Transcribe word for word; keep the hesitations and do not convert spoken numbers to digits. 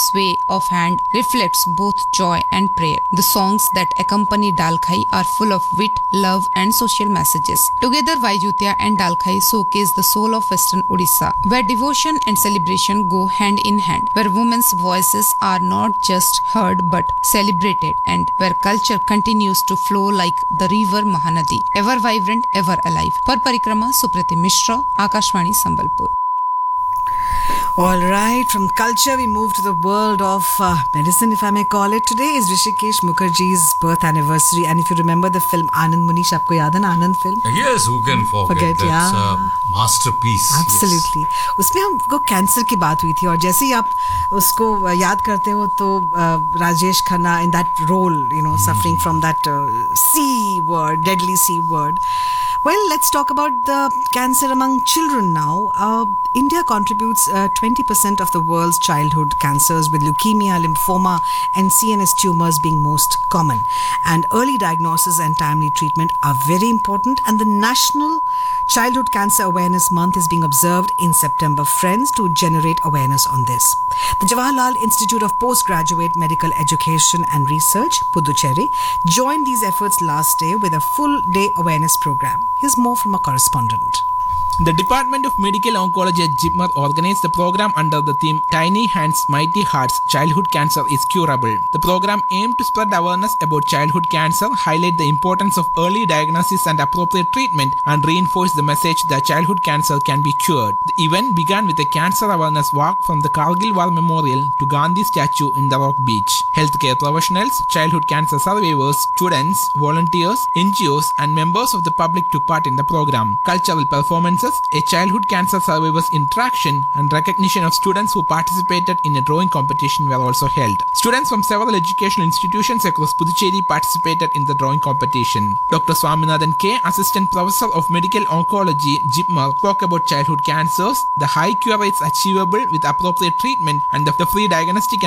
sway of hand reflects both joy and prayer. The songs that accompany Dalkhai are full of wit, love, and social messages. Together, Vaijutya and Dalkhai showcase the soul of Western Odisha, where devotion and celebration go hand in hand, where women's voices are not just heard but celebrated, and where culture continues to flow like the river Mahanadi, ever vibrant, ever alive. Per Parikrama, Suprati Mishra, Akashvani, Sambalpur. All right, from culture we move to the world of uh, medicine, if I may call it. Today is Hrishikesh Mukherjee's birth anniversary, and if you remember the film Anand, Munish, aapko yaad hai na Anand film? Yes, who can forget? Forget, That's yeah. a masterpiece. Absolutely. Yes. उसमें हमको cancer की बात हुई थी, और जैसे ही आप उसको याद करते हो तो Rajesh Khanna in that role, you know, mm. suffering from that uh, C word, deadly C word. Well, let's talk about the cancer among children now. Uh, India contributes uh, twenty percent of the world's childhood cancers, with leukemia, lymphoma, and C N S tumors being most common. And early diagnosis and timely treatment are very important. And the National Childhood Cancer Awareness Month is being observed in September, friends, to generate awareness on this. The Jawaharlal Institute of Postgraduate Medical Education and Research, Puducherry, joined these efforts last day with a full-day awareness program. Here's more from a correspondent. The Department of Medical Oncology at J I P M E R organized the program under the theme Tiny Hands, Mighty Hearts, Childhood Cancer is Curable. The program aimed to spread awareness about childhood cancer, highlight the importance of early diagnosis and appropriate treatment, and reinforce the message that childhood cancer can be cured. The event began with a cancer awareness walk from the Kargil War Memorial to Gandhi statue in the Rock Beach. Healthcare professionals, childhood cancer survivors, students, volunteers, N G Os, and members of the public took part in the program. Cultural performances, a childhood cancer survivors interaction, and recognition of students who participated in a drawing competition were also held. Students from several educational institutions across Puducherry participated in the drawing competition. Doctor Swaminathan K, Assistant Professor of Medical Oncology, J I P M E R, spoke about childhood cancers, the high cure rates achievable with appropriate treatment, and the free diagnostic and